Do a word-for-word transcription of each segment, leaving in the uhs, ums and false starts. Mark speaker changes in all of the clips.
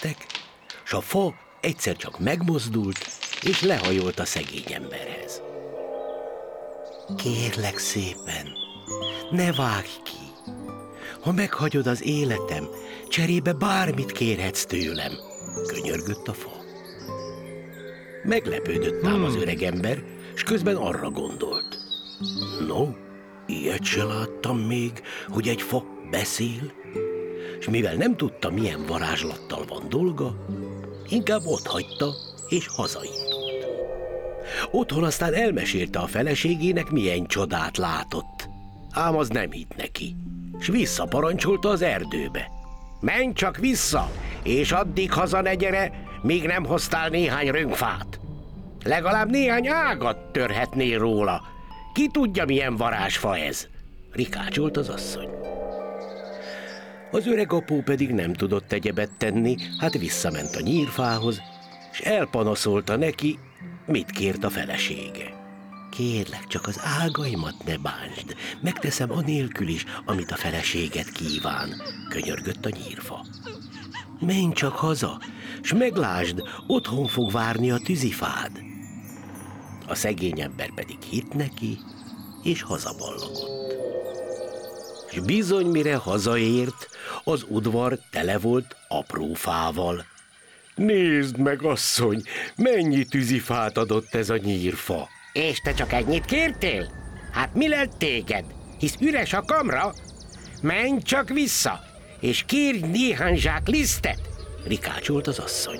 Speaker 1: léptek, s a fa egyszer csak megmozdult, és lehajolt a szegény emberhez. Kérlek szépen, ne vágj ki! Ha meghagyod az életem, cserébe bármit kérhetsz tőlem, könyörgött a fa. Meglepődött ám az öreg ember, s közben arra gondolt. No, ilyet se láttam még, hogy egy fa beszél, és mivel nem tudta, milyen varázslattal van dolga, inkább otthagyta, és hazaindult. Otthon aztán elmesélte a feleségének, milyen csodát látott. Ám az nem hitt neki, s visszaparancsolta az erdőbe. Menj csak vissza, és addig haza ne gyere, míg nem hoztál néhány rönkfát. Legalább néhány ágat törhetnél róla. Ki tudja, milyen varázsfa ez? Rikácsolt az asszony. Az öreg apó pedig nem tudott egyebet tenni, hát visszament a nyírfához, és elpanaszolta neki, mit kért a felesége. Kérlek, csak az ágaimat ne bántsd, megteszem anélkül is, amit a feleséget kíván, könyörgött a nyírfa. Menj csak haza, s meglásd, otthon fog várni a tűzifád. A szegény ember pedig hitt neki, és hazaballagott. És bizony, mire hazaért, az udvar tele volt apró fával. Nézd meg, asszony, mennyi tűzifát adott ez a nyírfa.
Speaker 2: És te csak ennyit kértél? Hát mi lett téged? Hisz üres a kamra? Menj csak vissza, és kérj néhány zsák lisztet,
Speaker 1: rikácsolt az asszony.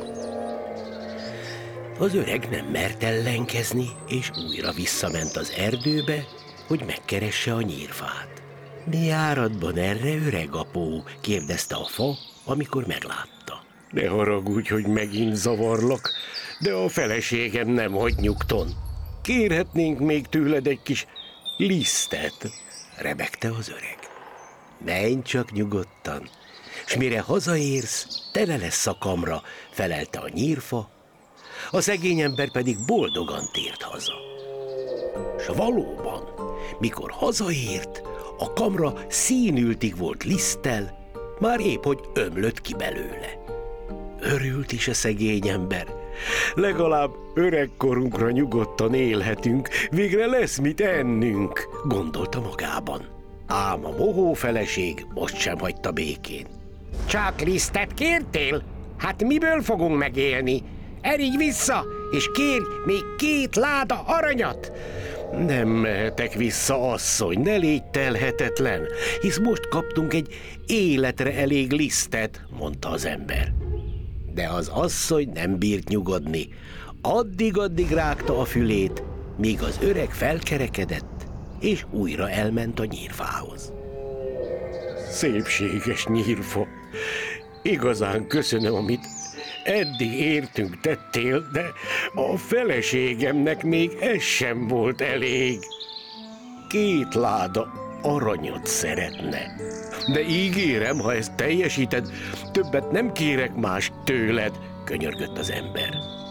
Speaker 1: Az öreg nem mert ellenkezni, és újra visszament az erdőbe, hogy megkeresse a nyírfát. Mi áradban erre, öreg apó? Kérdezte a fa, amikor meglátta. Ne haragudj, hogy megint zavarlak, de a feleségem nem hagy nyugton. Kérhetnénk még tőled egy kis lisztet, rebegte az öreg. Menj csak nyugodtan, s mire hazaérsz, tele lesz a kamra, felelte a nyírfa, a szegény ember pedig boldogan tért haza. S valóban, mikor hazaért, a kamra színültig volt liszttel, már épp hogy ömlött ki belőle. Örült is a szegény ember. Legalább öregkorunkra nyugodtan élhetünk, végre lesz mit ennünk, gondolta magában. Ám a mohó feleség most sem hagyta békén.
Speaker 2: Csak lisztet kértél? Hát miből fogunk megélni? Erigy vissza, és kérj még két láda aranyat!
Speaker 1: Nem mehetek vissza, asszony, ne légy telhetetlen, hisz most kaptunk egy életre elég lisztet, mondta az ember. De az asszony nem bírt nyugodni. Addig-addig rágta a fülét, míg az öreg felkerekedett, és újra elment a nyírfához. Szépséges nyírfa, igazán köszönöm, amit eddig értünk tettél, de a feleségemnek még ez sem volt elég. Két láda aranyat szeretne. De ígérem, ha ezt teljesíted, többet nem kérek más tőled, könyörgött az ember.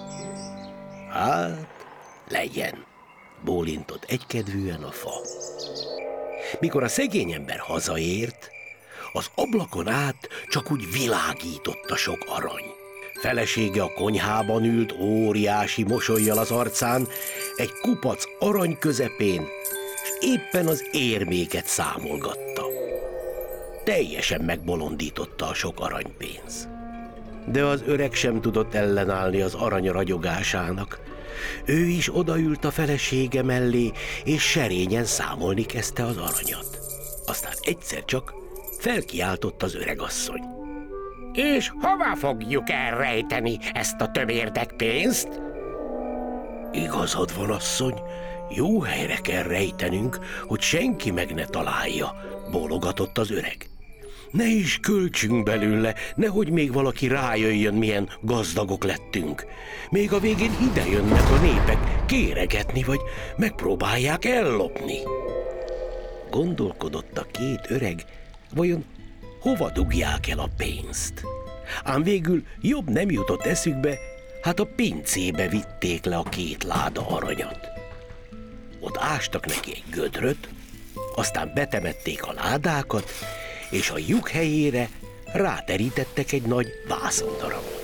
Speaker 1: Hát, legyen, bólintott egykedvűen a fa. Mikor a szegény ember hazaért, az ablakon át csak úgy világított a sok arany. Felesége a konyhában ült óriási mosollyal az arcán, egy kupac arany közepén, és éppen az érméket számolgatta. Teljesen megbolondította a sok aranypénz. De az öreg sem tudott ellenállni az arany ragyogásának. Ő is odaült a felesége mellé, és serényen számolni kezdte az aranyat. Aztán egyszer csak felkiáltott az öregasszony.
Speaker 2: És hová fogjuk elrejteni ezt a tömérdek pénzt?
Speaker 1: Igazad van, asszony, jó helyre kell rejtenünk, hogy senki meg ne találja, bólogatott az öreg. Ne is költsünk belőle, nehogy még valaki rájöjjön, milyen gazdagok lettünk. Még a végén ide jönnek a népek kéregetni, vagy megpróbálják ellopni. Gondolkodott a két öreg, vajon hova dugják el a pénzt? Ám végül jobb nem jutott eszükbe, hát a pincébe vitték le a két láda aranyat. Ott ástak neki egy gödröt, aztán betemették a ládákat, és a lyuk helyére ráterítettek egy nagy vászondarabot.